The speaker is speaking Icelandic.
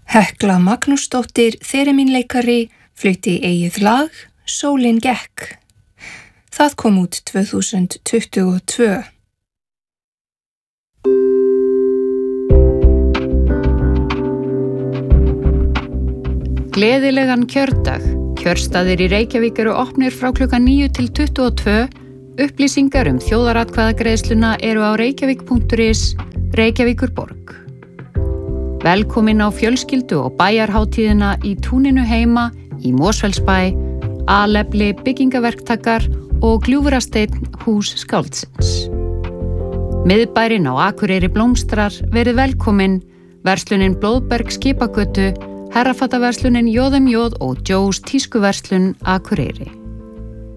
Hekla Magnúsdóttir, þereminleikari, flutti eigið lag, Sólin gekk. Það kom út 2022. Gleðilegan kjördag. Kjörstaðir í Reykjavík eru opnir frá klukkan 9 til 22. Upplýsingar þjóðaratkvæðagreiðsluna eru á reykjavík.is, Reykjavíkurborg. Velkomin á fjölskyldu- og bæjarhátíðina í Túninu heima, í Mosfellsbæ, Alefli byggingaverktakar og Gljúfrasteinn hús skáldsins. Miðbærinn á Akureyri blómstrar, verið velkomin, verslunin Blóðberg skipagötu, herrafataverslunin J&J og Joe's tískuverslun Akureyri.